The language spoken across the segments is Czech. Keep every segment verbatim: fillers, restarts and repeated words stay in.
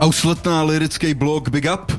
Ausletná lirický blog Big Up.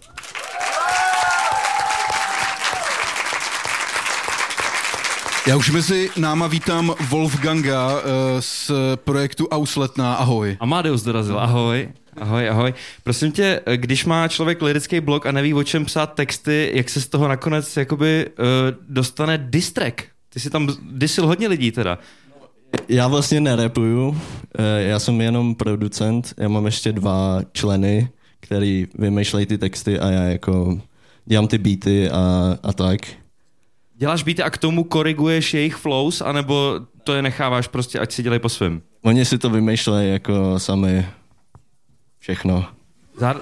Já už mezi náma vítám Wolfganga uh, z projektu Ausletná. Ahoj. Amadeus dorazil. Ahoj. Ahoj, ahoj. Prosím tě, když má člověk lirický blog a neví, o čem psát texty, jak se z toho nakonec jakoby uh, dostane diss track? Ty jsi tam dissil hodně lidí teda. Já vlastně nerapuju, já jsem jenom producent, já mám ještě dva členy, který vymýšlejí ty texty a já jako dělám ty beaty a, a tak. Děláš beaty a k tomu koriguješ jejich flows, anebo to je necháváš prostě, ať si dělají po svém? Oni si to vymýšlejí jako sami všechno. Zár...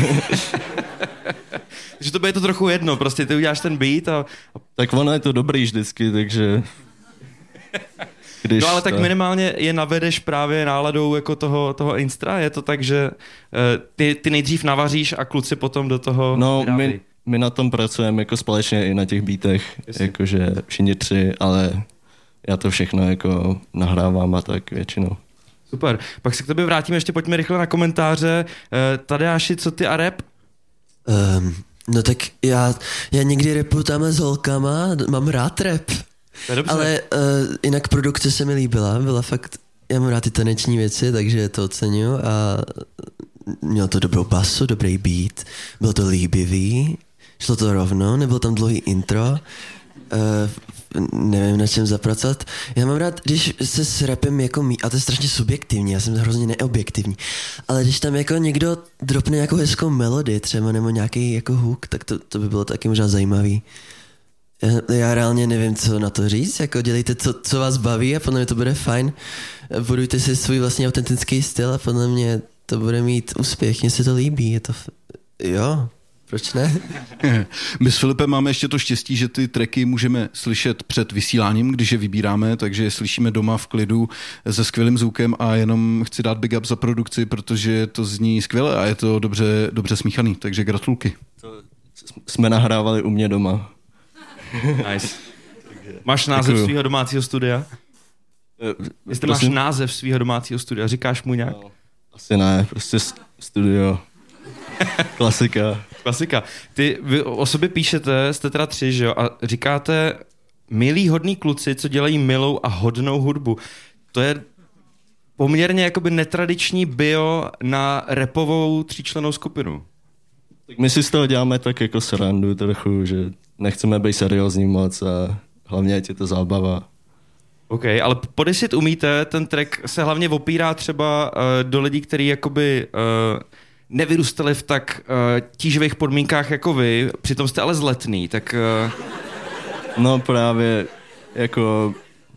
Takže to bude to trochu jedno, prostě ty uděláš ten beat a... Tak ono je to dobrý vždycky, takže... Když no ale tak to... minimálně je navedeš právě náladou jako toho, toho instra, je to tak, že uh, ty, ty nejdřív navaříš a kluci potom do toho No my, my na tom pracujeme jako společně i na těch beatech, jakože všichni tři, ale já to všechno jako nahrávám a tak většinou. Super, pak se k tobě vrátíme, ještě pojďme rychle na komentáře. Uh, Tadeáši, co ty a rap? Um, no tak já, já někdy rapuju tamhle s holkama, mám rád rap. Ale uh, jinak produkce se mi líbila, byla fakt, já mám rád ty taneční věci, takže to oceňuji a mělo to dobrou basu, dobrý beat, bylo to líbivý, šlo to rovno, nebylo tam dlouhý intro, uh, nevím na čem zapracovat. Já mám rád, když se s rapem jako mí, a to je strašně subjektivní, já jsem hrozně neobjektivní, ale když tam jako někdo dropne nějakou hezkou melodii třeba nebo nějaký jako hook, tak to, to by bylo taky možná zajímavý. Já, já reálně nevím, co na to říct, jako dělejte, co, co vás baví a podle mě to bude fajn. Budujte si svůj vlastně autentický styl a podle mě to bude mít úspěch, mně se to líbí, je to, f... jo, proč ne? My s Filipem máme ještě to štěstí, že ty tracky můžeme slyšet před vysíláním, když je vybíráme, takže je slyšíme doma v klidu se skvělým zvukem a jenom chci dát big up za produkci, protože to zní skvěle a je to dobře, dobře smíchaný, takže gratulky. To jsme nahrávali u mě doma. Nice. Máš název Děkuju. svýho domácího studia? Jestli máš název svýho domácího studia, říkáš mu nějak? No, asi ne, prostě studio. Klasika. Klasika. Ty vy o sobě píšete, jste teda tři, že jo? A říkáte milí hodný kluci, co dělají milou a hodnou hudbu. To je poměrně jakoby netradiční bio na rapovou tříčlennou skupinu. Tak my si z toho děláme tak jako srandu trochu, že nechceme být seriózní moc a hlavně ať je to zábava. OK, ale podesit umíte, ten track se hlavně opírá třeba uh, do lidí, kteří jakoby uh, nevyrůstali v tak uh, tíživých podmínkách jako vy, přitom jste ale zletný, tak... Uh... No právě jako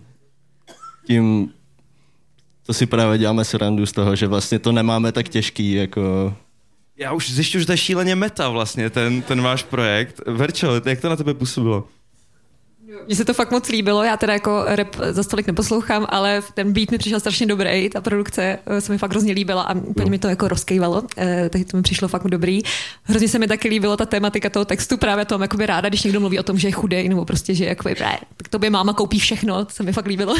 tím, to si právě děláme srandu z toho, že vlastně to nemáme tak těžký, jako... Já už zjišťuji, že to je šíleně meta vlastně, ten, ten váš projekt. Verčo, jak to na tebe působilo? Mně se to fakt moc líbilo, já teda jako rap za stolik neposlouchám, ale ten beat mi přišel strašně dobrý, ta produkce se mi fakt hrozně líbila a úplně mi to jako rozkejvalo, takže to mi přišlo fakt dobrý. Hrozně se mi taky líbilo ta tematika toho textu, právě to mám jakoby ráda, když někdo mluví o tom, že je chudej, nebo prostě, že jakoby, tak tobě máma koupí všechno, to se mi fakt líbilo.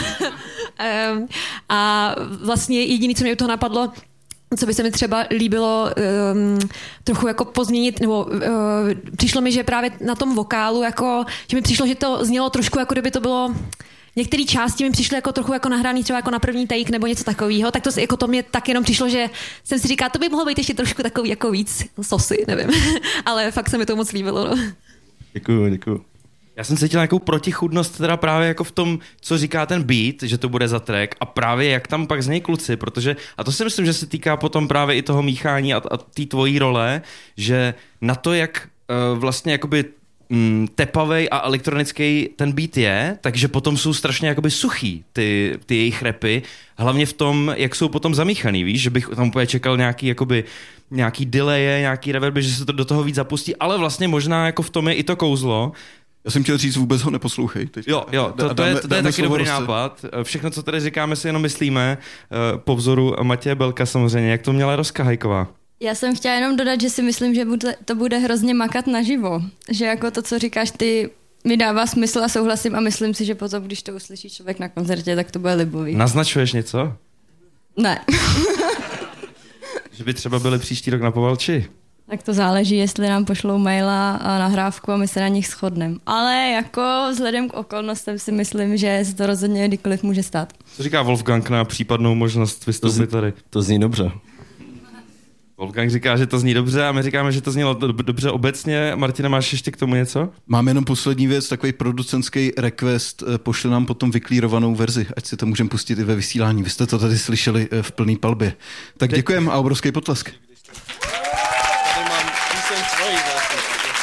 A vlastně jediné, co mě u toho napadlo, co by se mi třeba líbilo um, trochu jako pozměnit, nebo uh, přišlo mi, že právě na tom vokálu, jako, že mi přišlo, že to znělo trošku, jako kdyby to bylo, některé části mi přišly jako trochu jako nahraný třeba jako na první take nebo něco takového, tak to, jako to mě tak jenom přišlo, že jsem si říkala, to by mohlo být ještě trošku takový jako víc sosy, nevím, ale fakt se mi to moc líbilo. No. Děkuju, děkuju. Já jsem cítil nějakou protichůdnost teda právě jako v tom, co říká ten beat, že to bude za track a právě jak tam pak znějí kluci, protože, a to si myslím, že se týká potom právě i toho míchání a, a té tvojí role, že na to, jak uh, vlastně jakoby mm, tepavej a elektronický ten beat je, takže potom jsou strašně jakoby suchý ty, ty jejich rapy, hlavně v tom, jak jsou potom zamíchaný, víš, že bych tam úplně čekal nějaký jakoby nějaký delaye, nějaký reverby, že se to do toho víc zapustí, ale vlastně možná jako v tom je i to kouzlo. Já jsem chtěl říct, vůbec ho neposlouchej. Teď. Jo, jo, to, to, dáme, je, to je taky dobrý nápad. Všechno, co tady říkáme, si jenom myslíme, po vzoru Matěje Belka samozřejmě. Jak to měla Rozka Hajková? Já jsem chtěla jenom dodat, že si myslím, že bude, to bude hrozně makat naživo. Že jako to, co říkáš ty, mi dává smysl a souhlasím a myslím si, že potom, když to uslyší člověk na koncertě, tak to bude libový. Naznačuješ něco? Ne. Že by třeba byli příští rok na Povalči. Tak to záleží, jestli nám pošlou maila a nahrávku a my se na nich shodneme. Ale jako vzhledem k okolnostem si myslím, že se to rozhodně kdykoliv může stát. Co říká Wolfgang na případnou možnost vystoupit tady? To zní dobře. Wolfgang říká, že to zní dobře a my říkáme, že to znělo dobře obecně. Martina, máš ještě k tomu něco? Mám jenom poslední věc, takový producentský request. Pošli nám potom vyklírovanou verzi, ať si to můžeme pustit i ve vysílání. Vy jste to tady slyšeli v plný palbě. Tak děkujem a obrovský potlesk. Tady mám píseň tvojí vlastně.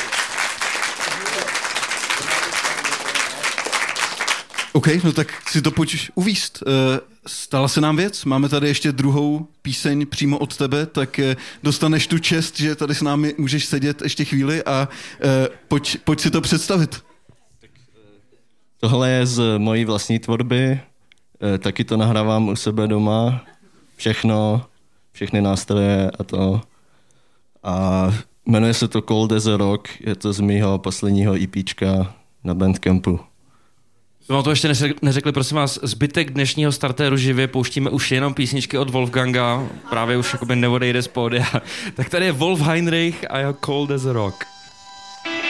OK, no tak si to pojď uvíst. Stala se nám věc, máme tady ještě druhou píseň přímo od tebe, tak dostaneš tu čest, že tady s námi můžeš sedět ještě chvíli a pojď, pojď si to představit. Tohle je z mojí vlastní tvorby, taky to nahrávám u sebe doma, všechno, všechny nástroje a to. A jmenuje se to Cold as a Rock, je to z mýho posledního EPčka na Bandcampu. Jsme vám to ještě neřekli, prosím vás, zbytek dnešního startéru živě pouštíme už jenom písničky od Wolfganga, právě už jakoby neodejde z pódia. Tak tady je Wolf Heinrich a jeho Cold as a Rock.